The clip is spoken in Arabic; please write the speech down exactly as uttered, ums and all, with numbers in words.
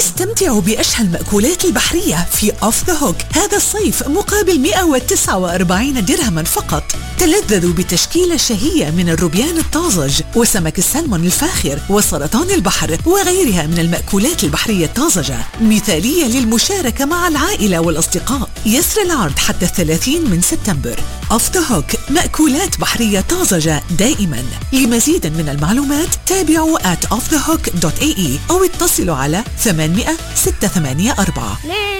استمتعوا بأشهى المأكولات البحرية في أوف ذا هوك هذا الصيف مقابل مئة وتسعة وأربعين درهما فقط. تلذذوا بتشكيلة شهية من الروبيان الطازج وسمك السلمون الفاخر وسرطان البحر وغيرها من المأكولات البحرية الطازجة، مثالية للمشاركة مع العائلة والأصدقاء. يسر العرض حتى الثلاثين من سبتمبر. أوف ذا هوك، مأكولات بحرية طازجة دائما. لمزيد من المعلومات تابعوا at off the hook dot a e أو اتصلوا على ثمانية ستة ثمانية أربعة.